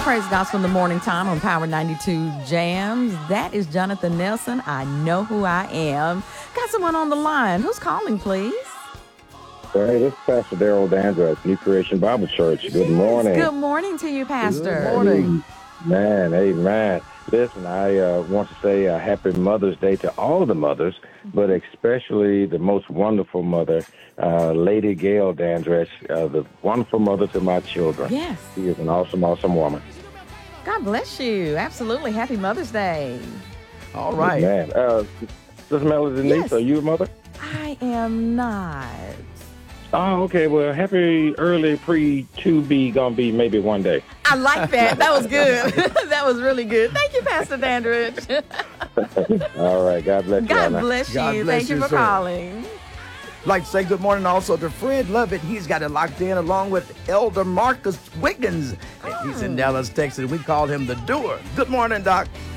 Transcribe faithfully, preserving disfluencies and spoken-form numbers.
Praise Gospel in the morning time on Power ninety-two Jams. That is Jonathan Nelson. I know who I am. Got someone on the line. Who's calling, please? Hey, this is Pastor Daryl Dandra at New Creation Bible Church. Good morning. Good morning to you, Pastor. Good morning. Man, amen. Listen, I uh, want to say a happy Mother's Day to all of the mothers, but especially the most wonderful mother, uh, Lady Gail Dandridge, uh, the wonderful mother to my children. Yes. She is an awesome, awesome woman. God bless you. Absolutely. Happy Mother's Day. All right. Man, uh, Sister Melody Denise, Yes. are you a mother? I am not. Oh, okay. Well, happy early pre-to be gonna be maybe one day. I like that. That was good. That was really good. Thank you, Pastor Dandridge. All right. God bless you. God Anna. bless you. God bless Thank you you, for sir. calling. Like to say good morning also to Fred Lovett. He's got it locked in along with Elder Marcus Wiggins. And he's in Dallas, Texas. We call him the doer. Good morning, Doc.